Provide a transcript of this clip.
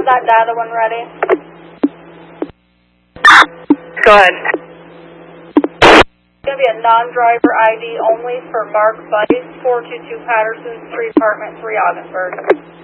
that data when ready. Go ahead. It's going to be a non-driver ID only for Mark Bice, 422 Patterson Street, Apartment 3, Ogdensburg.